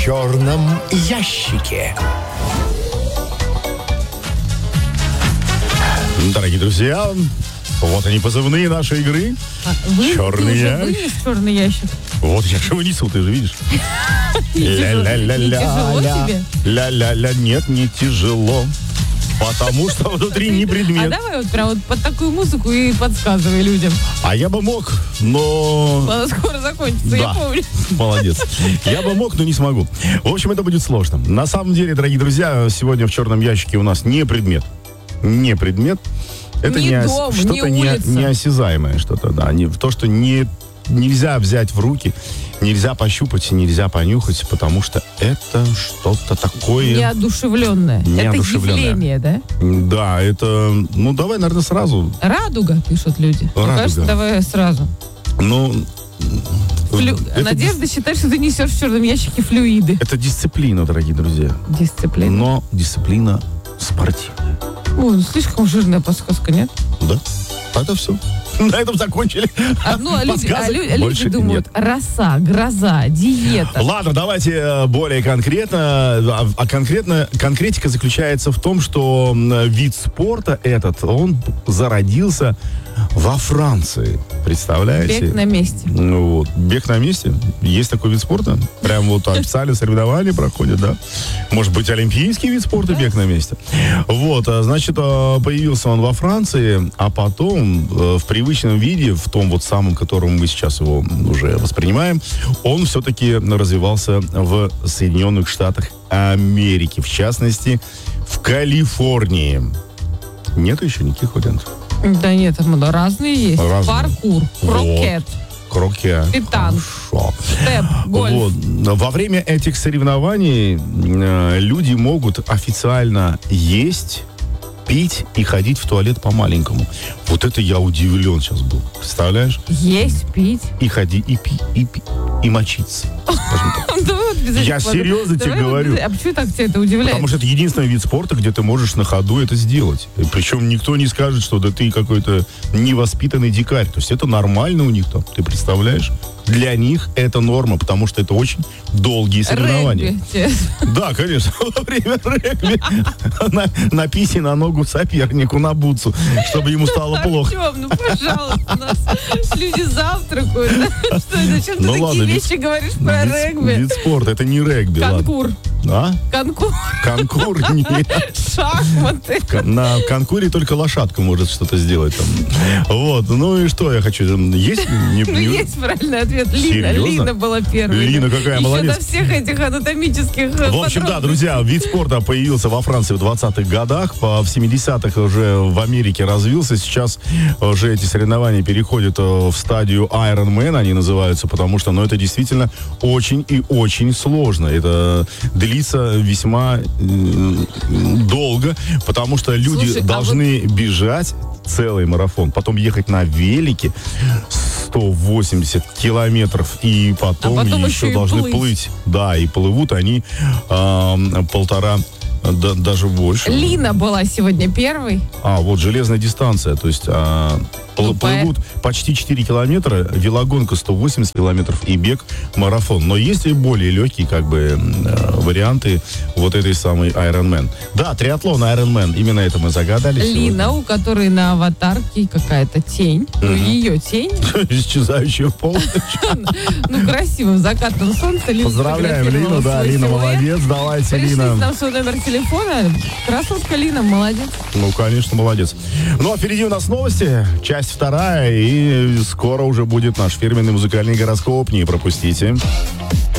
черном ящике. Дорогие друзья, вот они позывные нашей игры. Черный ящик. Черный ящик. Вот я же вынесу, ты же видишь. Тяжело тебе? Ля-ля-ля, нет, не тяжело. Потому что внутри не А предмет. давай вот прям вот под такую музыку и подсказывай людям. А я бы мог, но... Она скоро закончится, Да. я помню. Молодец. Я бы мог, но не смогу. В общем, это будет сложно. На самом деле, дорогие друзья, сегодня в черном ящике у нас не предмет. Не предмет. Это Не не дом, что-то не улица. неосязаемое, что-то, да. То, что нельзя взять в руки, нельзя пощупать, нельзя понюхать, потому что это что-то такое... Неодушевленное. Это Неодушевленное. явление, да? Да, это... Ну, давай, наверное, сразу. Радуга, пишут люди. Мне Радуга. кажется, давай сразу. Ну... это Надежда считает, что ты несешь в черном ящике флюиды. Это дисциплина, дорогие друзья. Дисциплина. Но дисциплина спортивная. Ой, ну слишком жирная подсказка, нет? Да. Это все. На этом закончили. Подсказок больше Люди думают, нет. роса, гроза, диета. Ладно, давайте более конкретно. Конкретика заключается в том, что вид спорта этот, он зародился во Франции. Представляете? Бег на месте. Ну, вот. Бег на месте. Есть такой вид спорта. Прям вот официально соревнования проходят, да? Может быть, олимпийский вид спорта, бег на месте. Вот, значит, появился он во Франции, а потом в привычном виде, в том вот самом, которым мы сейчас его уже воспринимаем, он все-таки развивался в Соединенных Штатах Америки, в частности, в Калифорнии. Нет еще никаких вариантов? Да нет, там разные есть. Разные. Паркур, крокет, Крокет. Питанг. Хорошо. степ, гольф. Вот. Во время этих соревнований люди могут официально есть, пить и ходить в туалет по-маленькому. Вот это я удивлен сейчас был. Представляешь? Есть, пить. И ходить, и пить, и мочиться. скажем так. Я серьезно тебе говорю. А почему так тебя это удивляет? Потому что это единственный вид спорта, где ты можешь на ходу это сделать. И причем никто не скажет, что да ты какой-то невоспитанный дикарь. То есть это нормально у них там. Ты представляешь? Для них это норма, потому что это очень долгие соревнования. Регби. Да, конечно. Во время регби на писи на ногу сопернику, на бутсу, чтобы ему стало плохо. Артем, ну пожалуйста, у нас люди завтракают. Что, зачем ты такие вещи говоришь про регби? Вид спорта, это не регби. Конкур. А? Конкур. Конкур нет. Шахматы. На конкуре только лошадка может что-то сделать там. Вот, ну и что я хочу? Есть? Ну, есть правильный ответ. Лина была первой. Лина какая молодец. Еще до всех этих анатомических В общем, да, друзья, вид спорта появился во Франции в 20-х годах, в 70-х уже в Америке развился. Сейчас уже эти соревнования переходят в стадию Ironman, они называются, потому что, это действительно очень и очень сложно. Это длится весьма долго, потому что люди должны бежать целый марафон, потом ехать на велике 180 километров, и потом еще должны плыть. Да, и плывут они 1,5, даже больше. Лина была сегодня первой. Вот железная дистанция, то есть плывут почти 4 километра, велогонка 180 километров и бег марафон. Но есть и более легкие варианты вот этой самой Ironman. Да, триатлон Ironman, именно это мы загадали. Лина, у которой на аватарке какая-то тень, ее тень. Исчезающая полночь. Красиво, в закатном солнце. Поздравляем Лину, да, Лина молодец, давайте, Лина. Пришли нам свой номер телефона. Красотка Лина, молодец. Конечно, молодец. А впереди у нас новости, часть 2, и скоро уже будет наш фирменный музыкальный гороскоп, не пропустите.